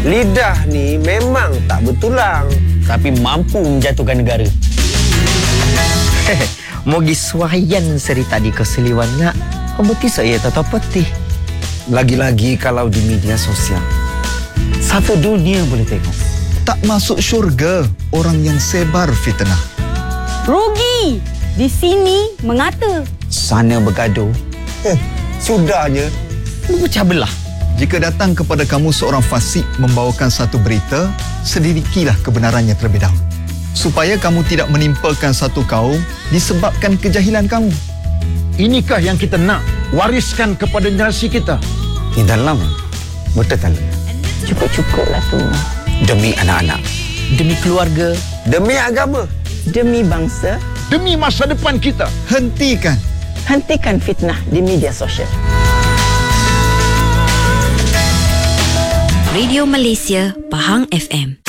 Lidah ni memang tak bertulang, tapi mampu menjatuhkan negara. Mogi suayan cerita di keseliwan ngak. Berarti saya tak tahu peti. lagi-lagi kalau di media sosial. Satu dunia boleh tengok. Tak masuk syurga orang yang sebar fitnah. Rugi! Di sini mengata. Sana bergaduh. Sudahnya. Pecah belah. Jika datang kepada kamu seorang fasik membawakan satu berita, selidikilah kebenarannya terlebih dahulu. Supaya kamu tidak menimpakan satu kaum disebabkan kejahilan kamu. Inikah yang kita nak wariskan kepada generasi kita? Di dalam betul. Cukup-cukuplah tu. Demi anak-anak. Demi keluarga. Demi agama. Demi bangsa, Demi masa depan kita. Hentikan. hentikan fitnah di media sosial. Radio Malaysia, Pahang FM.